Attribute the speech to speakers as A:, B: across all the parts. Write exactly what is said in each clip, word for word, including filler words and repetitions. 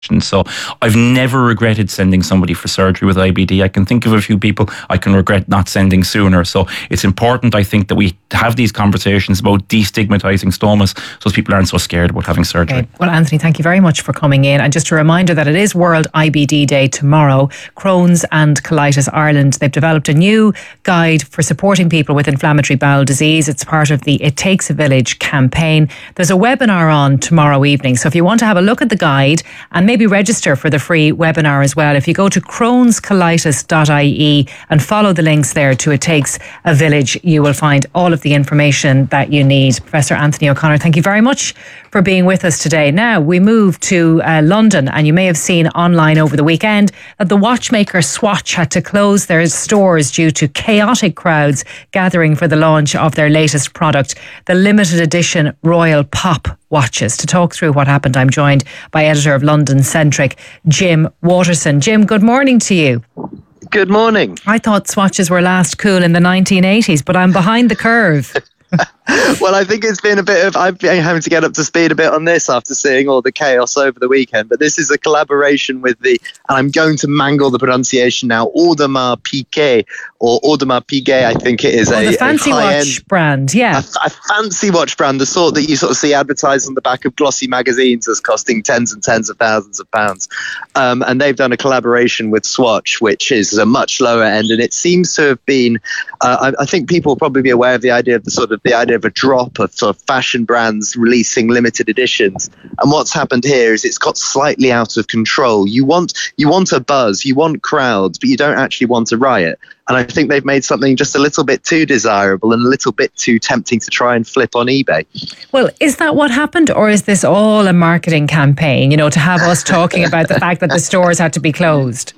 A: So I've never regretted sending somebody for surgery with I B D. I can think of a few people I can regret not sending sooner. So it's important, I think, that we have these conversations about destigmatising stomas so people aren't so scared about having surgery.
B: Okay. Well, Anthony, thank you very much for coming in. And just a reminder that it is World I B D Day tomorrow. Crohn's and Colitis Ireland, they've developed a new guide for supporting people with inflammatory bowel disease. It's part of the It Takes a Village campaign. There's a webinar on tomorrow evening. So if you want to have a look at the guide and maybe register for the free webinar as well, if you go to crohns colitis dot I E and follow the links there to It Takes a Village, you will find all of the information that you need. Professor Anthony O'Connor, thank you very much for being with us today. Now we move to uh, London, and you may have seen online over the weekend that the watchmaker Swatch had to close their stores due to chaotic crowds gathering for the launch of their latest product, the limited edition Royal Pop watches. To talk through what happened, I'm joined by editor of London Centric, Jim Waterson. Jim, good morning to you.
C: Good morning.
B: I thought swatches were last cool in the nineteen eighties, but I'm behind the curve.
C: Well, I think it's been a bit of, I've been having to get up to speed a bit on this after seeing all the chaos over the weekend. But this is a collaboration with the, and I'm going to mangle the pronunciation now, Audemars Piguet, or Audemars Piguet, I think it is.
B: Oh,
C: a,
B: the fancy
C: a
B: watch brand, yeah.
C: A, a fancy watch brand, the sort that you sort of see advertised on the back of glossy magazines as costing tens and tens of thousands of pounds. Um, and they've done a collaboration with Swatch, which is a much lower end. And it seems to have been, uh, I, I think people will probably be aware of the idea of the sort of the idea of a drop of sort of fashion brands releasing limited editions. And what's happened here is it's got slightly out of control. You want you want a buzz, you want crowds, but you don't actually want a riot. And I think they've made something just a little bit too desirable and a little bit too tempting to try and flip on eBay.
B: Well, is that what happened, or is this all a marketing campaign, you know, to have us talking about the fact that the stores had to be closed?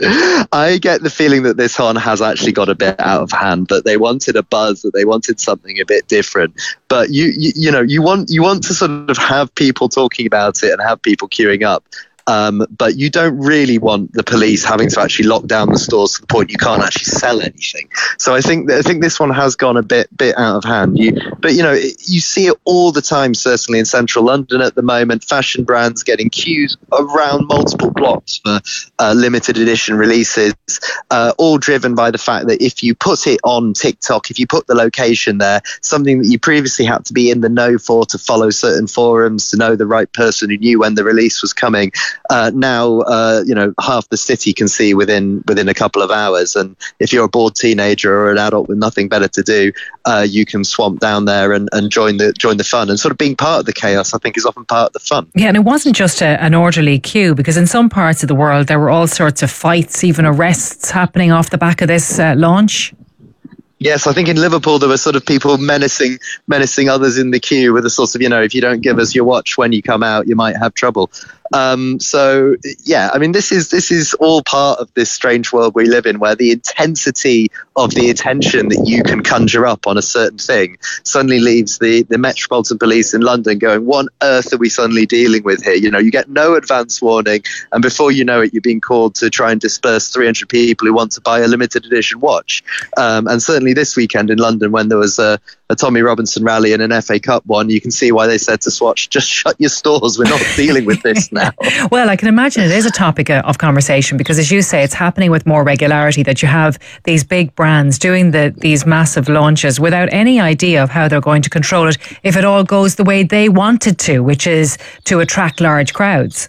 C: I get the feeling that this one has actually got a bit out of hand, that they wanted a buzz, that they wanted something a bit different. But you, you, you know, you want you want to sort of have people talking about it and have people queuing up. Um, but you don't really want the police having to actually lock down the stores to the point you can't actually sell anything. So I think I think this one has gone a bit bit out of hand. You, but you know, you see it all the time. Certainly in central London at the moment, fashion brands getting queued around multiple blocks for uh, limited edition releases, uh, all driven by the fact that if you put it on TikTok, if you put the location there, something that you previously had to be in the know for to follow certain forums to know the right person who knew when the release was coming. Uh, now, uh, you know, half the city can see within within a couple of hours. And if you're a bored teenager or an adult with nothing better to do, uh, you can swamp down there and, and join the join the fun. And sort of being part of the chaos, I think, is often part of the fun.
B: Yeah, and it wasn't just a, an orderly queue, because in some parts of the world there were all sorts of fights, even arrests happening off the back of this uh, launch.
C: Yes, I think in Liverpool there were sort of people menacing menacing others in the queue with a sort of, you know, if you don't give us your watch when you come out, you might have trouble. Um, so, yeah, I mean, this is this is all part of this strange world we live in, where the intensity of the attention that you can conjure up on a certain thing suddenly leaves the, the Metropolitan Police in London going, what on earth are we suddenly dealing with here? You know, you get no advance warning, and before you know it, you're being called to try and disperse three hundred people who want to buy a limited edition watch. Um, and certainly this weekend in London, when there was a, a Tommy Robinson rally and an F A Cup one, you can see why they said to Swatch, just shut your stores, we're not dealing with this now.
B: Well, I can imagine it is a topic of conversation, because, as you say, it's happening with more regularity, that you have these big brands doing the these massive launches without any idea of how they're going to control it if it all goes the way they want it to, which is to attract large crowds.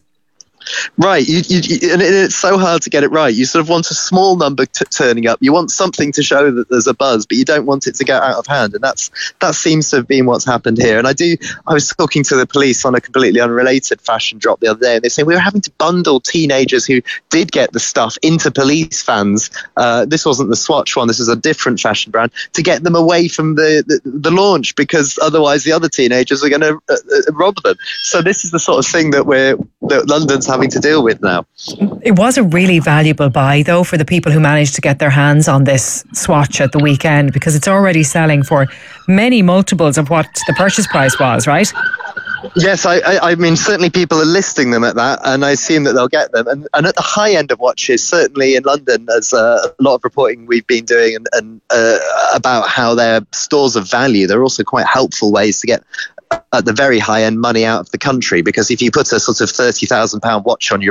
C: Right, you, you, you, and it's so hard to get it right. You sort of want a small number t- turning up. You want something to show that there's a buzz, but you don't want it to get out of hand. And that's that seems to have been what's happened here. And I do. I was talking to the police on a completely unrelated fashion drop the other day, and they say we were having to bundle teenagers who did get the stuff into police vans. Uh, this wasn't the Swatch one. This is a different fashion brand, to get them away from the the, the launch, because otherwise the other teenagers are going to uh, uh, rob them. So this is the sort of thing that we're that London's having to deal with now.
B: It was a really valuable buy, though, for the people who managed to get their hands on this Swatch at the weekend, because it's already selling for many multiples of what the purchase price was, right?
C: Yes, I, I, I mean, certainly people are listing them at that, and I assume that they'll get them. And, and at the high end of watches, certainly in London, there's uh, a lot of reporting we've been doing and, and uh, about how they're stores of value. They're also quite helpful ways to get at the very high end money out of the country, because if you put a sort of thirty thousand pound watch on your